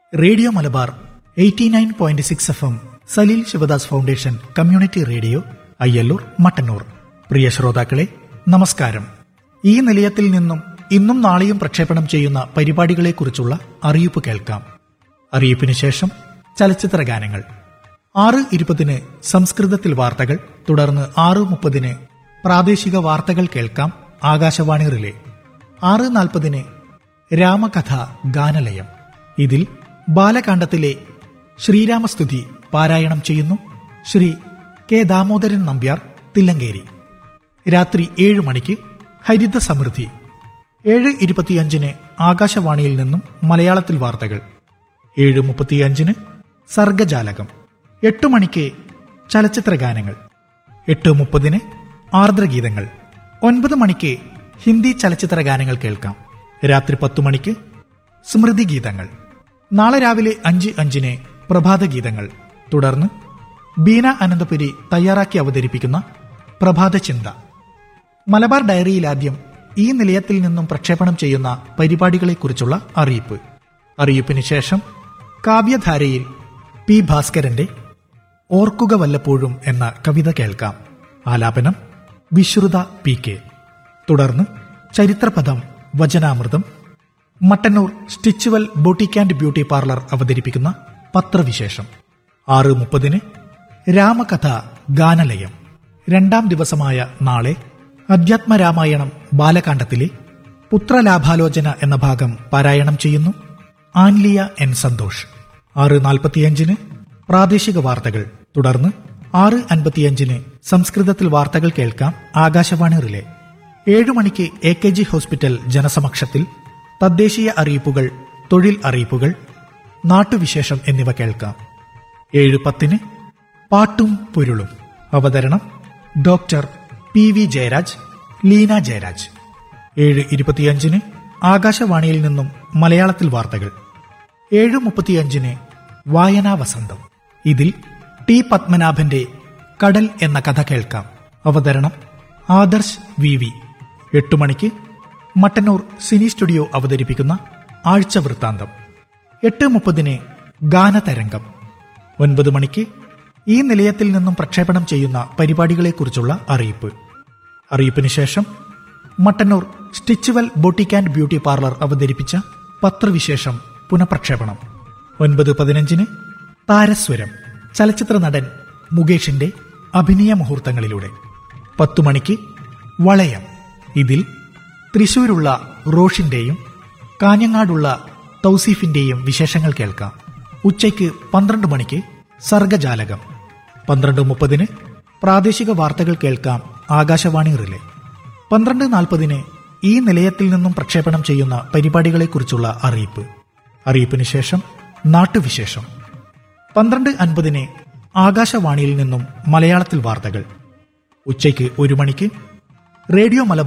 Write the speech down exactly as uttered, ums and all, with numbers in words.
Radio Malabar eighty nine point six F M Saleel Sivadas foundation community radio Ayyallur Mattannur. പ്രിയ ശ്രോതാക്കളെ, നമസ്കാരം. ഈ നിലയത്തിൽ നിന്നും ഇന്നും നാളെയും പ്രക്ഷേപണം ചെയ്യുന്ന പരിപാടികളെക്കുറിച്ചുള്ള അറിയിപ്പ് കേൾക്കാം. അറിയിപ്പിന് ശേഷം ചലച്ചിത്ര ഗാനങ്ങൾ. ആറ് ഇരുപതിന് സംസ്കൃതത്തിൽ വാർത്തകൾ, തുടർന്ന് ആറ് മുപ്പതിന് പ്രാദേശിക വാർത്തകൾ കേൾക്കാം. ആകാശവാണി റിലേ. ആറ് നാൽപ്പതിന് രാമകഥ ഗാനലയം. ഇതിൽ ബാലകാണ്ഡത്തിലെ ശ്രീരാമസ്തുതി പാരായണം ചെയ്യുന്നു ശ്രീ കെ ദാമോദരൻ നമ്പ്യാർ തില്ലങ്കേരി. രാത്രി ഏഴ് മണിക്ക് ഹരിത സമൃദ്ധി. ഏഴ് ഇരുപത്തിയഞ്ചിന് ആകാശവാണിയിൽ നിന്നും മലയാളത്തിൽ വാർത്തകൾ. ഏഴ് മുപ്പത്തിയഞ്ചിന് സർഗജാലകം. എട്ട് മണിക്ക് ചലച്ചിത്ര ഗാനങ്ങൾ. എട്ട് മുപ്പതിന് ആർദ്രഗീതങ്ങൾ. ഒൻപത് മണിക്ക് ഹിന്ദി ചലച്ചിത്ര ഗാനങ്ങൾ കേൾക്കാം. രാത്രി പത്തു മണിക്ക് സ്മൃതി ഗീതങ്ങൾ. നാളെ രാവിലെ അഞ്ച് അഞ്ചിന് പ്രഭാത ഗീതങ്ങൾ. തുടർന്ന് ബീന അനന്തപുരി തയ്യാറാക്കി അവതരിപ്പിക്കുന്ന പ്രഭാത ചിന്ത. മലബാർ ഡയറിയിലാദ്യം ഈ നിലയത്തിൽ നിന്നും പ്രക്ഷേപണം ചെയ്യുന്ന പരിപാടികളെക്കുറിച്ചുള്ള അറിയിപ്പ്. അറിയിപ്പിന് ശേഷം കാവ്യധാരയിൽ പി ഭാസ്കരന്റെ ഓർക്കുക വല്ലപ്പോഴും എന്ന കവിത കേൾക്കാം. ആലാപനം വിശ്രുത പി കെ. തുടർന്ന് ചരിത്രപഥം വചനാമൃതം. Mattannur സ്റ്റിച്ചുവൽ boutique and beauty parlour അവതരിപ്പിക്കുന്ന പത്രവിശേഷം. ആറ് മുപ്പതിന് രാമകഥ ഗാനലയം. രണ്ടാം ദിവസമായ നാളെ അധ്യാത്മരാമായണം ബാലകാണ്ഡത്തിലെ പുത്രലാഭാലോചന എന്ന ഭാഗം പാരായണം ചെയ്യുന്നു ആൻലിയ എൻ സന്തോഷ്. ആറ് നാൽപ്പത്തിയഞ്ചിന് പ്രാദേശിക വാർത്തകൾ. തുടർന്ന് ആറ് അൻപത്തിയഞ്ചിന് സംസ്കൃതത്തിൽ വാർത്തകൾ കേൾക്കാം. ആകാശവാണി റിലേ. ഏഴു മണിക്ക് എ കെ ജി ഹോസ്പിറ്റൽ ജനസമക്ഷത്തിൽ തദ്ദേശീയ അറിയിപ്പുകൾ, തൊഴിൽ അറിയിപ്പുകൾ, നാട്ടുവിശേഷം എന്നിവ കേൾക്കാം. ഏഴ് പത്തിന് പാട്ടും പൊരുളും. അവതരണം doctor P V Jayaraj, Leena Jayaraj. ഏഴ് ഇരുപത്തിയഞ്ചിന് ആകാശവാണിയിൽ നിന്നും മലയാളത്തിൽ വാർത്തകൾ. ഏഴ് മുപ്പത്തിയഞ്ചിന് വായനാ വസന്തം. ഇതിൽ ടി പത്മനാഭന്റെ കടൽ എന്ന കഥ കേൾക്കാം. അവതരണം ആദർശ് വി വി. എട്ടു മണിക്ക് മട്ടന്നൂർ സിനി സ്റ്റുഡിയോ അവതരിപ്പിക്കുന്ന ആഴ്ച വൃത്താന്തം. എട്ട് മുപ്പതിന് ഗാനതരംഗം. ഒൻപത് മണിക്ക് ഈ നിലയത്തിൽ നിന്നും പ്രക്ഷേപണം ചെയ്യുന്ന പരിപാടികളെക്കുറിച്ചുള്ള അറിയിപ്പ്. അറിയിപ്പിന് ശേഷം Mattannur സ്റ്റിച്ചുവൽ boutique and beauty parlour അവതരിപ്പിച്ച പത്രവിശേഷം പുനഃപ്രക്ഷേപണം. ഒൻപത് പതിനഞ്ചിന് താരസ്വരം, ചലച്ചിത്ര നടൻ മുകേഷിന്റെ അഭിനയ മുഹൂർത്തങ്ങളിലൂടെ. പത്തു മണിക്ക് വളയം. ഇതിൽ തൃശൂരുള്ള റോഷിന്റെയും കാഞ്ഞങ്ങാടുള്ള തൗസീഫിന്റെയും വിശേഷങ്ങൾ കേൾക്കാം. ഉച്ചയ്ക്ക് പന്ത്രണ്ട് മണിക്ക് സർഗജാലകം. പന്ത്രണ്ട് മുപ്പതിന് പ്രാദേശിക വാർത്തകൾ കേൾക്കാം. ആകാശവാണി റിലേ. പന്ത്രണ്ട് നാൽപ്പതിന് ഈ നിലയത്തിൽ നിന്നും പ്രക്ഷേപണം ചെയ്യുന്ന പരിപാടികളെക്കുറിച്ചുള്ള അറിയിപ്പ്. അറിയിപ്പിന് ശേഷം നാട്ടുവിശേഷം. പന്ത്രണ്ട് അൻപതിന് ആകാശവാണിയിൽ നിന്നും മലയാളത്തിൽ വാർത്തകൾ. ഉച്ചയ്ക്ക് ഒരു മണിക്ക് റേഡിയോ മലബാർ